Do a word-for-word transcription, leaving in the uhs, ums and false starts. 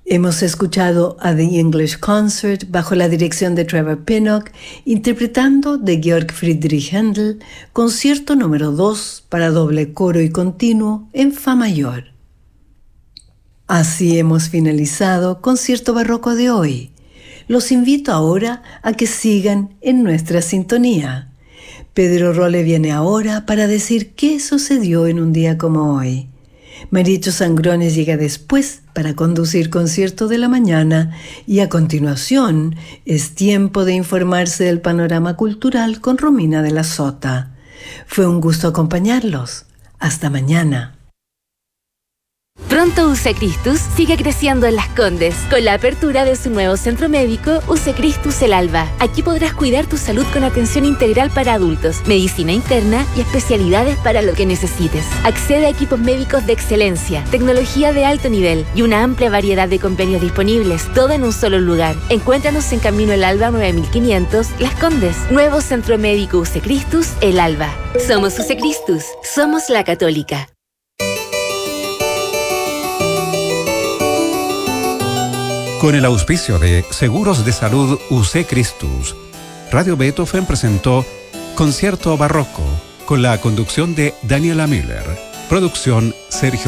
Hemos escuchado a The English Concert bajo la dirección de Trevor Pinnock, interpretando de Georg Friedrich Händel, concierto número dos para doble coro y continuo en Fa mayor. Así hemos finalizado Concierto Barroco de hoy. Los invito ahora a que sigan en nuestra sintonía. Pedro Rolle viene ahora para decir qué sucedió en un día como hoy. Maricho Sangrones llega después para conducir Concierto de la Mañana y a continuación es tiempo de informarse del panorama cultural con Romina de la Sota. Fue un gusto acompañarlos. Hasta mañana. Pronto U C E Christus sigue creciendo en Las Condes con la apertura de su nuevo centro médico U C E Christus El Alba. Aquí podrás cuidar tu salud con atención integral para adultos, medicina interna y especialidades para lo que necesites. Accede a equipos médicos de excelencia, tecnología de alto nivel y una amplia variedad de convenios disponibles, todo en un solo lugar. Encuéntranos en Camino El Alba nueve mil quinientos, Las Condes. Nuevo centro médico U C E Christus El Alba. Somos U C E Christus, somos la Católica. Con el auspicio de Seguros de Salud U C E Christus, Radio Beethoven presentó Concierto Barroco, con la conducción de Daniela Miller. Producción Sergio